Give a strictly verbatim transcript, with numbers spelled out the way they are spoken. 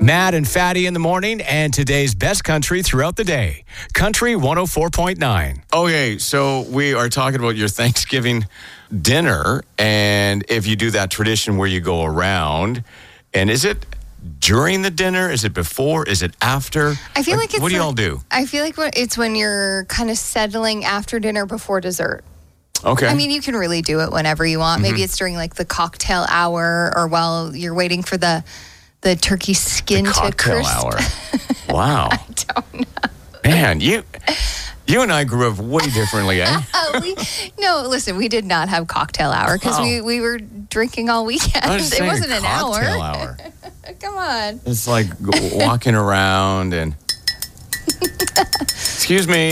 Matt and Fatty in the morning, and today's best country throughout the day. Country one oh four point nine. Okay, so we are talking about your Thanksgiving dinner, and if you do that tradition where you go around, and is it during the dinner? Is it before? Is it after? I feel like, like it's what do like, y'all do? I feel like it's when you're kind of settling after dinner before dessert. Okay. I mean, you can really do it whenever you want. Maybe Mm-hmm. it's during like the cocktail hour, or while you're waiting for the the turkey skin the to cocktail crisp. hour. Wow. I don't know. Man, you you and I grew up way differently, eh? Uh, we, no, listen, we did not have cocktail hour because Oh. we, we were drinking all weekend. I was It saying wasn't an hour. cocktail hour. Come on. It's like walking around and excuse me.